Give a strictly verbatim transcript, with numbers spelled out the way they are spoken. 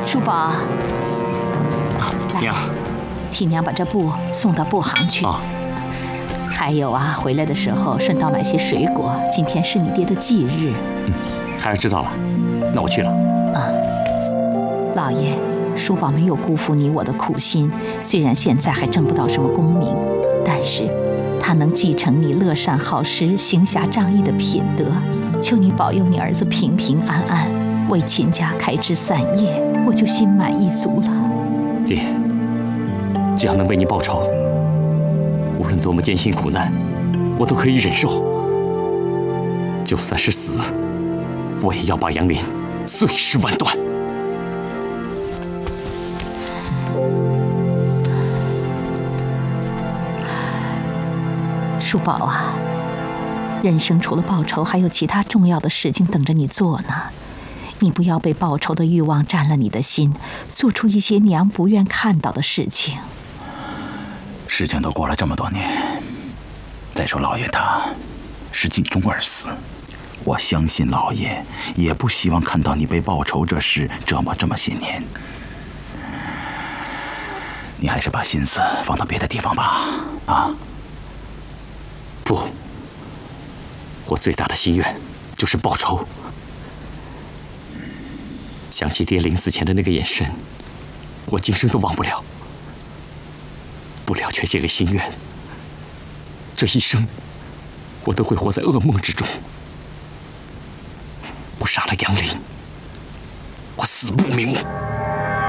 叔宝， 娘， 替娘把这布送到布行去。 啊。 还有啊，回来的时候顺道买些水果，今天是你爹的忌日。 嗯，孩儿知道了，那我去了。 啊，老爷，叔宝没有辜负你我的苦心，虽然现在还挣不到什么功名，但是他能继承你乐善好施、行侠仗义的品德。求你保佑你儿子平平安安，为秦家开枝散叶，我就心满意足了。 爹，只要能为你报仇，无论多么艰辛苦难，我都可以忍受。就算是死，我也要把杨林碎尸万段。 叔宝啊，人生除了报仇，还有其他重要的事情等着你做呢。你不要被报仇的欲望占了你的心，做出一些娘不愿看到的事情。 事情都过了这么多年，再说老爷他是尽忠而死，我相信老爷也不希望看到你被报仇这事折磨这么些年。你还是把心思放到别的地方吧，啊？ 不，我最大的心愿就是报仇。想起爹临死前的那个眼神，我今生都忘不了。不了却这个心愿，这一生我都会活在噩梦之中。我杀了杨林，我死不瞑目。